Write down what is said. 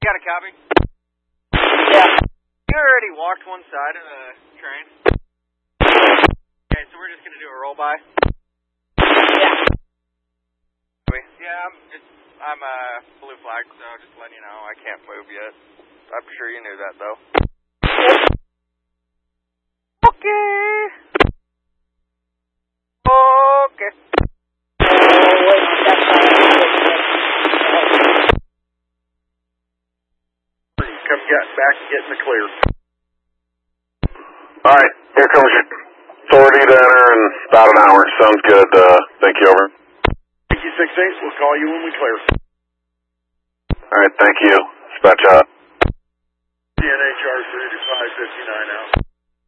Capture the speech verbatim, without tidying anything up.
got a copy? Yeah. You already walked one side of the train? Okay, so we're just going to do a roll-by? Yeah. Yeah, I'm just, I'm uh, blue flag, so just letting you know I can't move yet. I'm sure you knew that, though. Okay. Okay. Come get back and get in the clear. All right, here comes your authority to enter in about an hour. Sounds good. Uh, thank you, over. Thank you, six eight. We'll call you when we clear. All right, thank you. Dispatch out. D N H R thirty-five fifty-nine out.